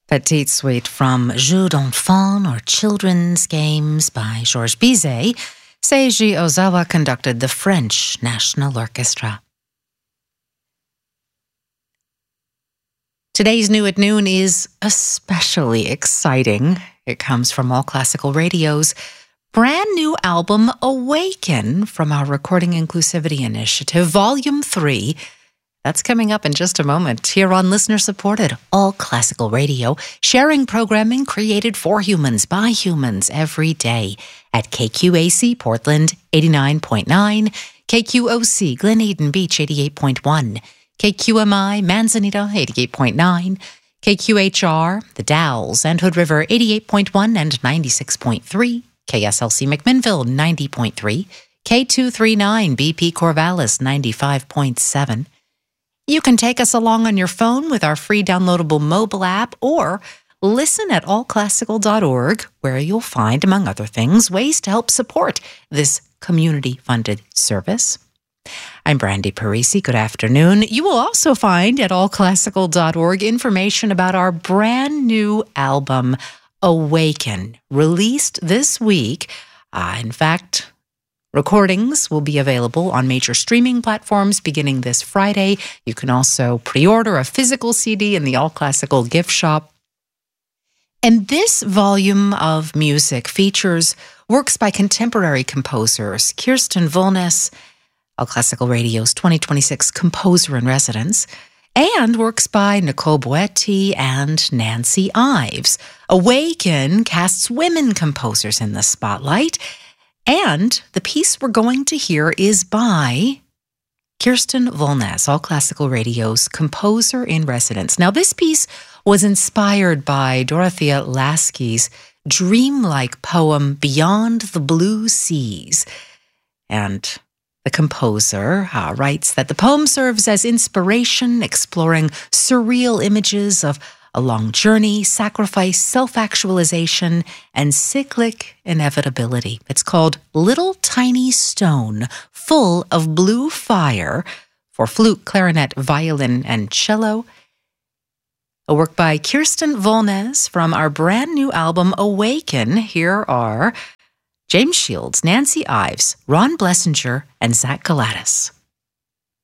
Petite Suite from Jeux d'Enfants, or Children's Games, by Georges Bizet. Seiji Ozawa conducted the French National Orchestra. Today's New at Noon is especially exciting. It comes from All Classical Radio's brand new album, Awaken, from our Recording Inclusivity Initiative, Volume 3. That's coming up in just a moment here on listener-supported All Classical Radio, sharing programming created for humans by humans every day at KQAC Portland 89.9, KQOC Glen Eden Beach 88.1, KQMI Manzanita 88.9, KQHR The Dalles and Hood River 88.1 and 96.3, KSLC McMinnville 90.3, K239 BP Corvallis 95.7. You can take us along on your phone with our free downloadable mobile app, or listen at allclassical.org, where you'll find, among other things, ways to help support this community-funded service. I'm Brandy Parisi. Good afternoon. You will also find at allclassical.org information about our brand new album, Awaken, released this week. In fact, recordings will be available on major streaming platforms beginning this Friday. You can also pre-order a physical CD in the All Classical gift shop. And this volume of music features works by contemporary composers Kirsten Volnes, All Classical Radio's 2026 Composer in Residence, and works by Nicole Boetti and Nancy Ives. Awaken casts women composers in the spotlight, and the piece we're going to hear is by Kirsten Volnes, All Classical Radio's Composer in Residence. Now, this piece was inspired by Dorothea Lasky's dreamlike poem, Beyond the Blue Seas. And the composer writes that the poem serves as inspiration, exploring surreal images of a long journey, sacrifice, self-actualization, and cyclic inevitability. It's called Little Tiny Stone, Full of Blue Fire, for flute, clarinet, violin, and cello. A work by Kirsten Volnes from our brand new album, Awaken. Here are James Shields, Nancy Ives, Ron Blessinger, and Zach Galatis.